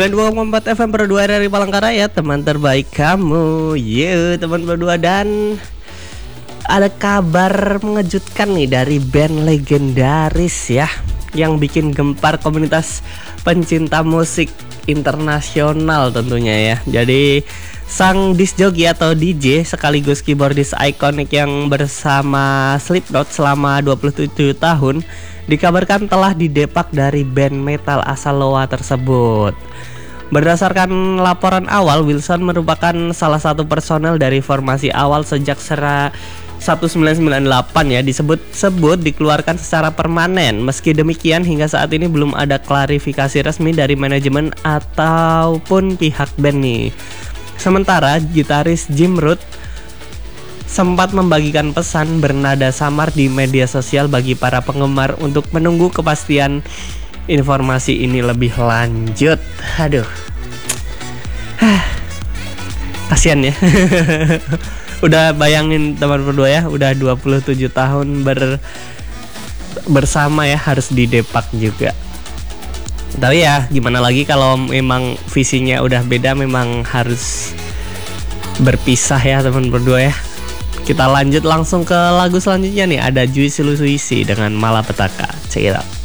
2,4 FM berdua dari Palangkaraya, teman terbaik kamu. Teman berdua, dan ada kabar mengejutkan nih dari band legendaris ya, yang bikin gempar komunitas pencinta musik internasional tentunya ya. Jadi sang disc jockey atau DJ sekaligus keyboardis ikonik yang bersama Slipknot selama 27 tahun dikabarkan telah didepak dari band metal asal Loa tersebut. Berdasarkan laporan awal, Wilson merupakan salah satu personel dari formasi awal sejak 1998 ya, disebut-sebut dikeluarkan secara permanen. Meski demikian, hingga saat ini belum ada klarifikasi resmi dari manajemen ataupun pihak band nih. Sementara gitaris Jim Root sempat membagikan pesan bernada samar di media sosial bagi para penggemar untuk menunggu kepastian informasi ini lebih lanjut. Aduh, kasian ya. Udah bayangin teman berdua ya, udah 27 tahun bersama ya, harus didepak juga. Tapi ya gimana lagi, kalau memang visinya udah beda memang harus berpisah ya teman berdua ya. Kita lanjut langsung ke lagu selanjutnya nih, ada Juicy Luicy dengan Malapetaka. Check it out.